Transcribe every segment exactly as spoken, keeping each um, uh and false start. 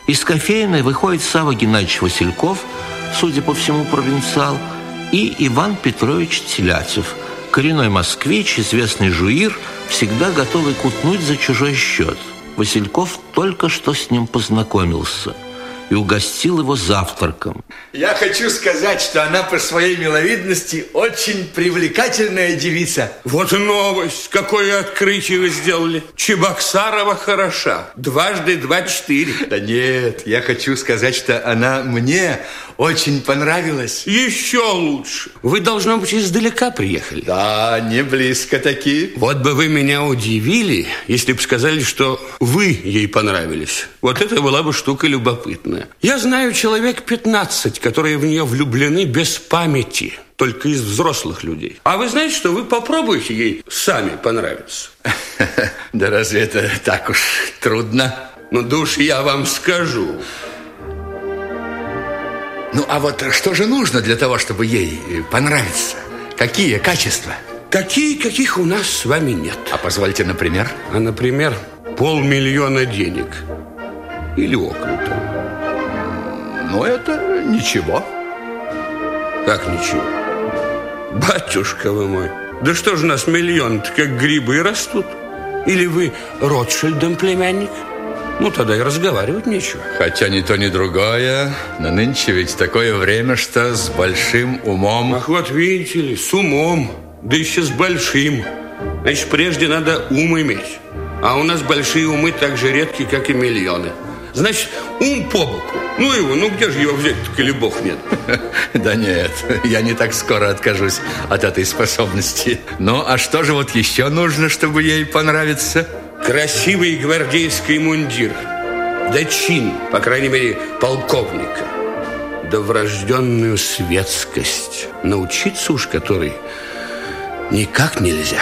Из кофейной выходит Савва Геннадьевич Васильков, судя по всему, провинциал, и Иван Петрович Телятев, коренной москвич, известный жуир, всегда готовый кутнуть за чужой счет. Васильков только что с ним познакомился и угостил его завтраком. Я хочу сказать, что она по своей миловидности очень привлекательная девица. Вот новость. Какое открытие вы сделали. Чебоксарова хороша. Дважды два четыре. Да нет, я хочу сказать, что она мне очень понравилась. Еще лучше. Вы, должно быть, издалека приехали. Да, не близко такие. Вот бы вы меня удивили, если бы сказали, что вы ей понравились. Вот это была бы штука любопытная. Я знаю человек пятнадцать, которые в нее влюблены без памяти, только из взрослых людей. А вы знаете, что вы попробуйте ей сами понравиться. Да разве это так уж трудно? Ну, да уж я вам скажу. Ну, а вот что же нужно для того, чтобы ей понравиться? Какие качества? Такие, каких у нас с вами нет. А позвольте, например? А, например, полмиллиона денег. Или около того. Ну, это ничего. Как ничего? Батюшка вы мой, да что же у нас миллион-то как грибы растут? Или вы Ротшильдом племянник? Ну, тогда и разговаривать нечего. Хотя ни то, ни другое. Но нынче ведь такое время, что с большим умом. Ах, вот видите ли, с умом. Да еще с большим. Значит, прежде надо ум иметь. А у нас большие умы так же редки, как и миллионы. Значит, ум по боку. Ну его, ну где же его взять-то, коли бог нет? Да нет, я не так скоро откажусь от этой способности. Ну, а что же вот еще нужно, чтобы ей понравиться? Красивый гвардейский мундир. Да чин, по крайней мере, полковника. Да врожденную светскость, научиться уж которой никак нельзя.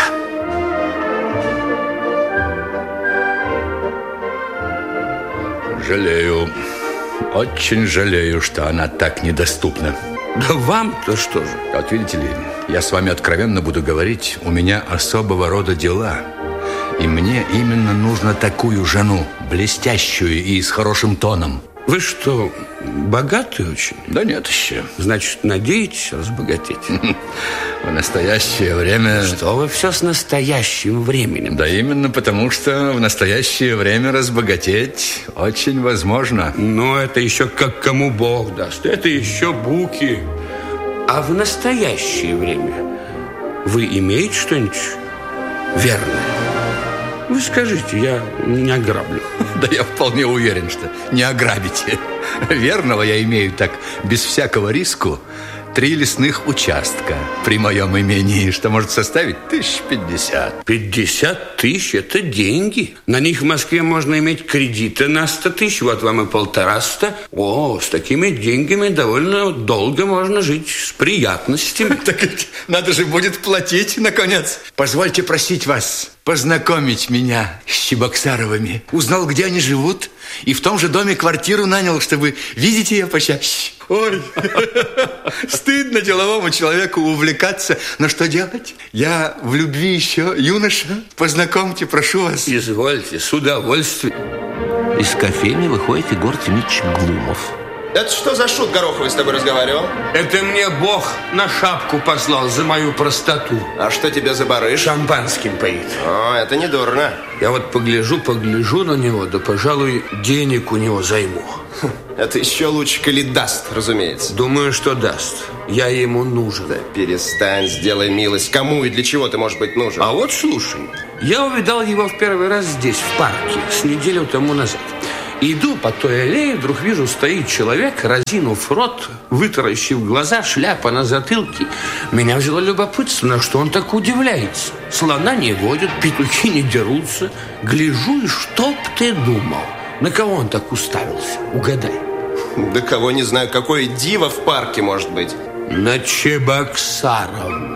Жалею, очень жалею, что она так недоступна. Да вам-то что же? Вот видите ли, я с вами откровенно буду говорить, у меня особого рода дела. И мне именно нужно такую жену, блестящую и с хорошим тоном. Вы что, богаты очень? Да нет еще. Значит, надеетесь разбогатеть? В настоящее время... Что вы все с настоящим временем? Да именно потому, что в настоящее время разбогатеть очень возможно. Но это еще как кому Бог даст. Это еще буки. А в настоящее время вы имеете что-нибудь верное? Вы скажите, я не ограблю. Да я вполне уверен, что не ограбите. Верного я имею так, без всякого риску, три лесных участка при моем имении, что может составить тысяч пятьдесят. Пятьдесят тысяч – это деньги. На них в Москве можно иметь кредиты на сто тысяч. Вот вам и полтораста. О, с такими деньгами довольно долго можно жить, с приятностями. Так надо же будет платить, наконец. Позвольте просить вас познакомить меня с Чебоксаровыми. Узнал, где они живут, и в том же доме квартиру нанял, чтобы видеть ее почаще. Ой, стыдно деловому человеку увлекаться, но что делать? Я в любви еще юноша. Познакомьте, прошу вас. Извольте, с удовольствием. Из кофейни выходит Егор Тимирович Глумов. Это что за шут Гороховый с тобой разговаривал? Это мне Бог на шапку послал за мою простоту. А что тебе за барыш? Шампанским поит. О, это не дурно. Я вот погляжу, погляжу на него, да, пожалуй, денег у него займу. Это еще лучше, коли даст, разумеется. Думаю, что даст. Я ему нужен. Да перестань, сделай милость. Кому и для чего ты, может быть, нужен? А вот слушай, я увидал его в первый раз здесь, в парке, с неделю тому назад. Иду по той аллее, вдруг вижу, стоит человек, разинув рот, вытаращив глаза, шляпа на затылке. Меня взяло любопытство, на что он так удивляется. Слона не водят, петухи не дерутся. Гляжу, и что б ты думал? На кого он так уставился? Угадай. Да кого не знаю, какое диво в парке может быть. На Чебоксарову.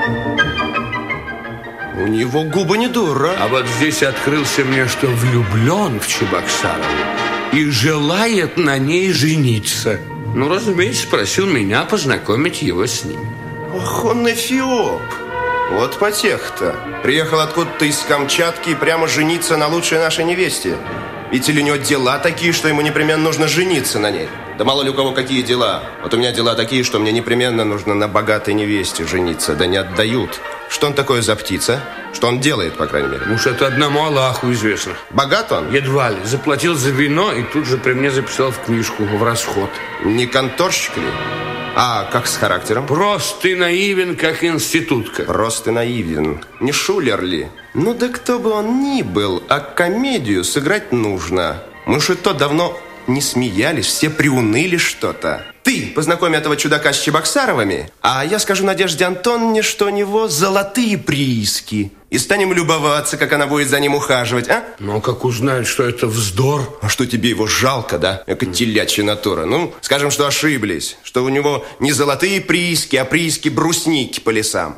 У него губы не дура. А вот здесь открылся мне, что влюблен в Чебоксарову и желает на ней жениться. Ну, разумеется, просил меня познакомить его с ним. Ох, он эфиоп. Вот потех-то. Приехал откуда-то из Камчатки и прямо жениться на лучшей нашей невесте. Ведь или у него дела такие, что ему непременно нужно жениться на ней. Да мало ли у кого какие дела. Вот у меня дела такие, что мне непременно нужно на богатой невесте жениться. Да не отдают. Что он такое за птица? Что он делает, по крайней мере? Уж это одному Аллаху известно. Богат он? Едва ли. Заплатил за вино и тут же при мне записал в книжку в расход. Не конторщик ли? А как с характером? Прост и наивен, как институтка. Прост и наивен. Не шулер ли? Ну да кто бы он ни был, а комедию сыграть нужно. Мы уж и то давно не смеялись, все приуныли что-то. Ты познакомь этого чудака с Чебоксаровыми, а я скажу Надежде Антоновне, что у него золотые прииски. И станем любоваться, как она будет за ним ухаживать, а? Но как узнают, что это вздор? А что, тебе его жалко, да? Эка телячья натура. Ну, скажем, что ошиблись. Что у него не золотые прииски, а прииски брусники по лесам.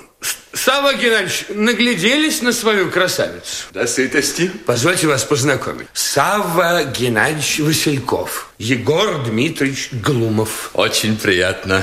Савва Геннадьевич, нагляделись на свою красавицу? До сытости. Позвольте вас познакомить. Савва Геннадьевич Васильков. Егор Дмитриевич Глумов. Очень приятно.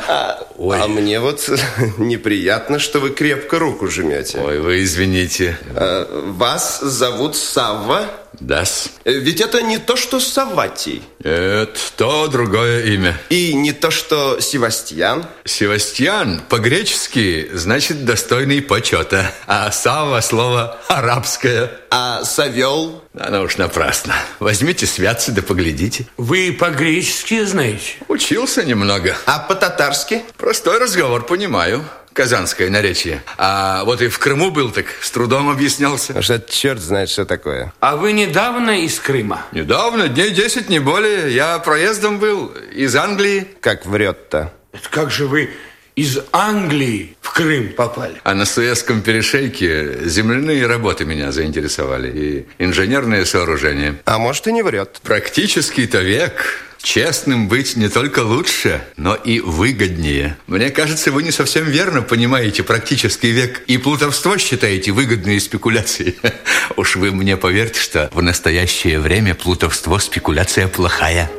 Ой. А мне вот неприятно, что вы крепко руку жмете. Ой, вы извините. А, вас зовут Савва? Да-с. Ведь это не то, что Савватий. Это то другое имя. И не то, что Севастьян. Севастьян по-гречески значит достойный почета. А Савва слово арабское. А Савел? Оно уж напрасно. Возьмите святцы да поглядите. Вы по-гречески знаете? Учился немного. А по-татарски? Простой разговор, понимаю. Казанское наречие. А вот и в Крыму был, так с трудом объяснялся. А что черт знает, что такое. А вы недавно из Крыма? Недавно, дней десять, не более. Я проездом был из Англии. Как врет-то? Это как же вы из Англии в Крым попали? А на Суэцком перешейке земляные работы меня заинтересовали. И инженерные сооружения. А может, и не врет. Практический-то век. Честным быть не только лучше, но и выгоднее. Мне кажется, вы не совсем верно понимаете практический век и плутовство считаете выгодные спекуляции. Уж вы мне поверьте, что в настоящее время плутовство спекуляция плохая.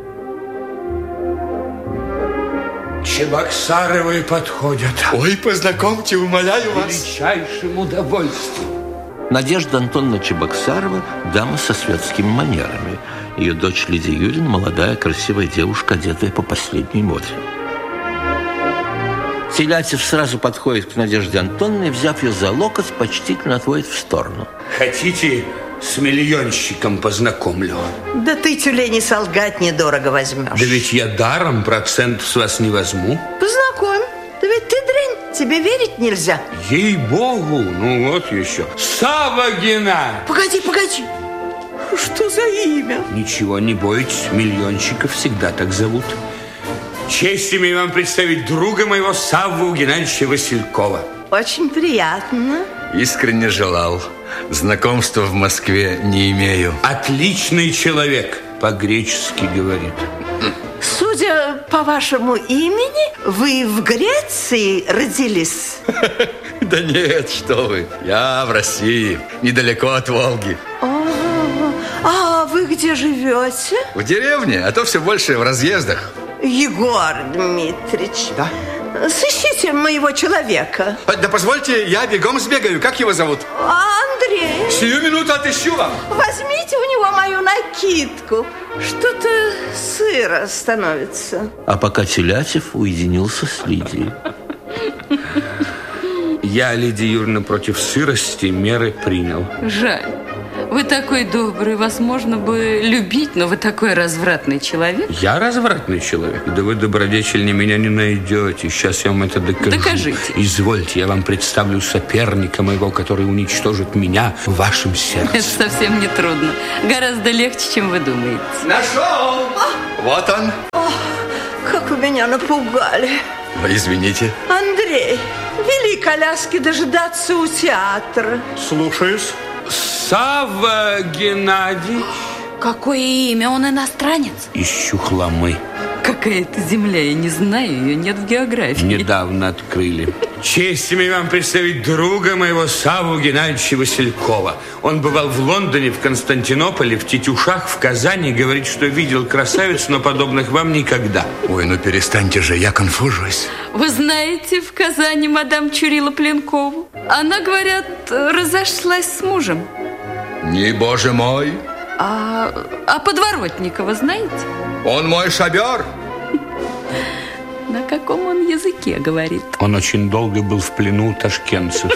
Чебоксаровы подходят. Ой, познакомьте, умоляю вас. Величайшим удовольствием. Надежда Антоновна Чебоксарова – дама со светскими манерами. Ее дочь Лидия Юрьевна – молодая, красивая девушка, одетая по последней моде. Телятев сразу подходит к Надежде Антоновне, взяв ее за локоть, почтительно отводит в сторону. Хотите, с миллионщиком познакомлю? Да ты, тюлень, солгать недорого возьмешь. Да ведь я даром процент с вас не возьму. Познакомь. Да ведь ты дрянь, тебе верить нельзя. Ей-богу, ну вот еще. Савва Геннадьевич! Погоди, погоди. Что за имя? Ничего, не бойтесь, миллионщиков всегда так зовут. Честь имею вам представить друга моего Савву Геннадьевича Василькова. Очень приятно. Искренне желал. Знакомства в Москве не имею. Отличный человек, по-гречески говорит. Судя по вашему имени, вы в Греции родились? Да нет, что вы. Я в России, недалеко от Волги. А вы где живете? В деревне, а то все больше в разъездах. Егор Дмитриевич. Да? Сыщите моего человека. Да позвольте, я бегом сбегаю. Как его зовут? Андрей. Сию минуту отыщу вам. Возьмите у него мою накидку. Что-то сыро становится. А пока Телятев уединился с Лидией. Я, Лидия Юрьевна, против сырости меры принял. Жаль. Вы такой добрый, вас можно бы любить, но вы такой развратный человек. Я развратный человек? Да вы, добродетельнее, меня не найдете. Сейчас я вам это докажу. Докажите. Извольте, я вам представлю соперника моего, который уничтожит меня в вашем сердце. Это совсем не трудно. Гораздо легче, чем вы думаете. Нашел! Вот он. Ох, как вы меня напугали. Вы извините. Андрей, вели коляски дожидаться у театра. Слушаюсь. Савва Геннадьевич. Какое имя? Он иностранец? Ищу хламы. Какая это земля? Я не знаю, ее нет в географии. Недавно открыли. Честь имею вам представить друга моего Савву Геннадьевича Василькова. Он бывал в Лондоне, в Константинополе, в Тетюшах, в Казани. Говорит, что видел красавиц, но подобных вам никогда. Ой, ну перестаньте же, я конфужусь. Вы знаете в Казани мадам Чурила Пленкову? Она, говорят, разошлась с мужем. Не, боже мой, А, а Подворотникова знаете? Он мой шофер. На каком он языке говорит? Он очень долго был в плену у ташкентцев.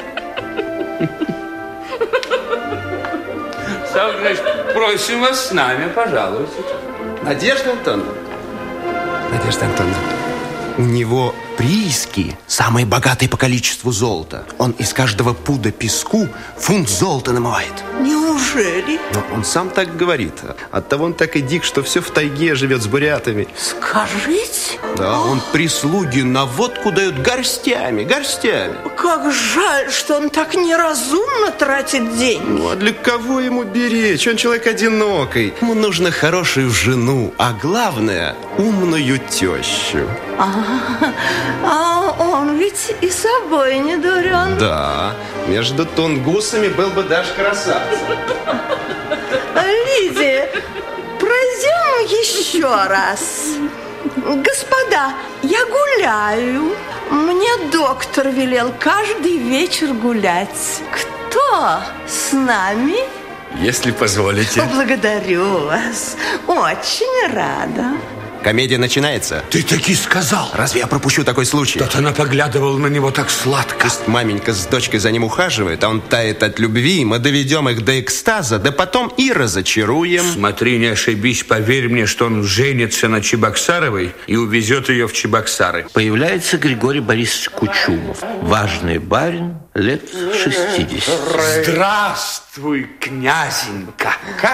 Савгрич, просим вас с нами, пожалуйста. Надежда Антоновна. Надежда Антоновна. У него прииски самые богатые по количеству золота. Он из каждого пуда песку фунт золота намывает. Неужели? Но он сам так говорит. Оттого он так и дик, что все в тайге живет с бурятами. Скажите? Да, он прислуги на водку дает горстями, горстями. Как жаль, что он так неразумно тратит деньги. Ну, а для кого ему беречь? Он человек одинокий. Ему нужно хорошую жену, а главное, умную тещу. А, а он ведь и собой не дурен. Да, между тунгусами был бы даже красавец. Лидия, пройдем еще раз. Господа, я гуляю. Мне доктор велел каждый вечер гулять. Кто с нами? Если позволите. Благодарю вас. Очень рада. Комедия начинается. Ты таки сказал. Разве я пропущу такой случай? Да она поглядывала на него так сладко. Пусть маменька с дочкой за ним ухаживает, а он тает от любви. Мы доведем их до экстаза, да потом и разочаруем. Смотри, не ошибись, поверь мне, что он женится на Чебоксаровой и увезет ее в Чебоксары. Появляется Григорий Борисович Кучумов. Важный барин, лет шестидесяти. Здравствуй, князенька.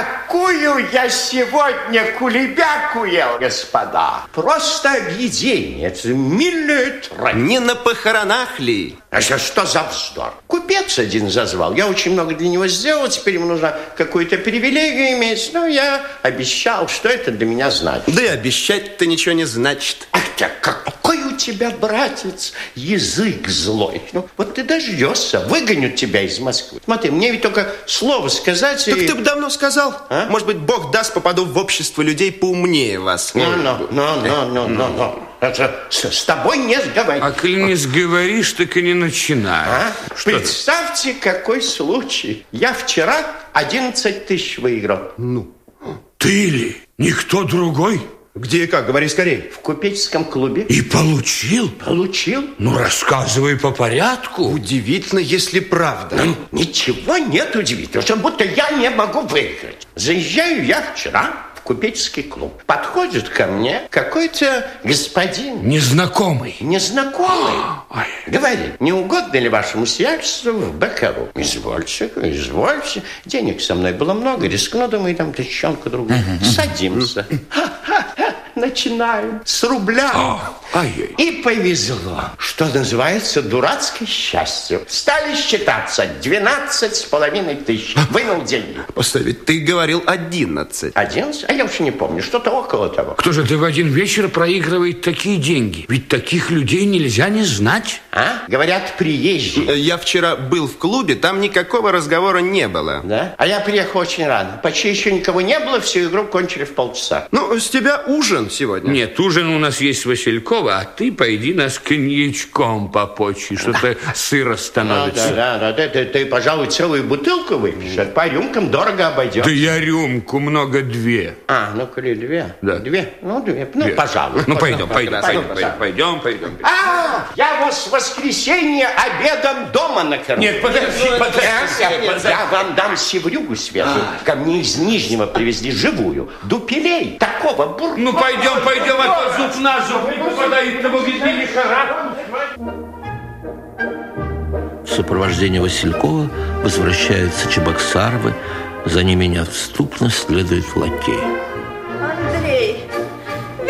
Какую я сегодня кулебяку ел, господа. Просто объедение. Это мильная трать. Не на похоронах ли? А что, что за вздор? Купец один зазвал. Я очень много для него сделал. Теперь ему нужно какую-то привилегию иметь. Но я обещал, что это для меня значит. Да и обещать-то ничего не значит. Ах ты, какой у тебя, братец, язык злой. Ну, вот ты дождешься, выгонят тебя из Москвы. Смотри, мне ведь только слово сказать. Так и... ты бы давно сказал. А? Может быть, Бог даст, попаду в общество людей поумнее вас. Ну, ну, ну, ну, ну, ну, ну. Это с, с тобой не сговорить. А коли не сговоришь, так и не начинай. А? Что Представьте, какой случай. Я вчера одиннадцать тысяч выиграл. Ну? Ты ли? Никто другой? Где и как? Говори скорее. В купеческом клубе. И получил? Получил. Ну, рассказывай по порядку. Удивительно, если правда. Ну, ничего нет удивительного, что будто я не могу выиграть. Заезжаю я вчера в купеческий клуб. Подходит ко мне какой-то господин. Незнакомый. Незнакомый. Ой. Говорит, не угодно ли вашему сиятельству в Бакару? Извольте, извольте. Денег со мной было много, рискну, думаю, там тысячонку другую. Садимся. Ха-ха-ха. Начинаем с рубля. Ай-яй. И повезло, что называется дурацкое счастье. Стали считаться двенадцать с половиной тысяч. Вынул деньги. Поставить, ты говорил одиннадцать. Одиннадцать? А я уж не помню, что-то около того. Кто же ты в один вечер проигрывает такие деньги? Ведь таких людей нельзя не знать. А? Говорят, приезжие. Я вчера был в клубе, там никакого разговора не было. Да? А я приехал очень рано. Почти еще никого не было, всю игру кончили в полчаса. Ну, с тебя ужин сегодня. Нет, ужин у нас есть с Василькова, а ты пойди нас коньячком попочи, что-то сыро Ну, становится. да, да, да. Ты, ты, ты, пожалуй, целую бутылку выпьешь. А по рюмкам дорого обойдет. Да я рюмку много две. А, ну, коли две. Да. Две? Ну, две. Ну, Две. пожалуй. Ну, пойдем, пойдем, Прекрасно. пойдем, пойдем, пойдем, пойдем. А, я вас в воскресенье обедом дома накормлю. Нет, подожди, подожди. Я, я, я вам дам севрюгу свежую. Ко мне из Нижнего привезли живую. Дупелей. Такого бур... Ну, пойдем, пойдем, а то зуб на зуб не попадает, того ведь лихорадку. В сопровождении Василькова возвращаются Чебоксаровы. За ними неотступно следует лакей.